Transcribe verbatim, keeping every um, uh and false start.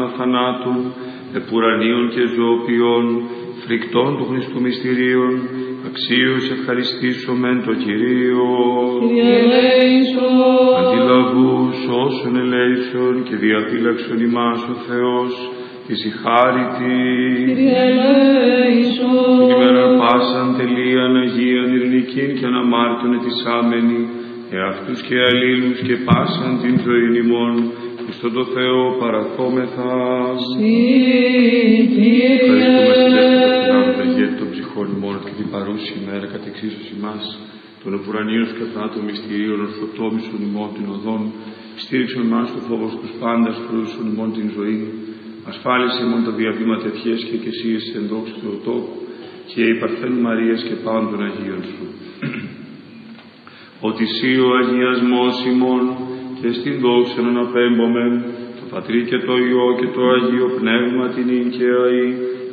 αθανάτων, επουρανίων και ζωοποιών, φρικτών του Χριστού μυστηρίων, αξίως ευχαριστήσομεν το Κυρίο. Κύριε ελέησον. Αντιλαβούς όσων ελέησον και διαφύλαξον ημάς ο Θεός, εις η χάριτη. Κύριε ελέησον. Την ημέραν πάσαν τελείαν Αγίαν ειρηνικήν και αναμάρτων ετισάμενοι, εαυτούς και αλλήλους και πάσαν την ζωήν ημών, στον το Θεό παραθόμεθα. Συ, Κύριε. Ευχαριστούμε συντέστητα την ηγέτη των ψυχών ημών και την παρούση ημέρα κατεξίσωση ημάς, των επουρανίων κατά των μυστηρίων ορθοτόμησων ημών την οδόν, στήριξον ημάς το φόβος τους πάντας, φρούσον ημών την ζωή, ασφάλισε ημών τα διαβήματα ευχές και εκκλησίες εν δόξη του Θεοτόκου και η Παρθένου Μαρίας και πάντων Αγίων σου. Ότι σύ ο αγιασμός ημών και στην δόξα να απέμπομεν το Πατρί και το Υιό και το Αγίο Πνεύμα την ίν και αεί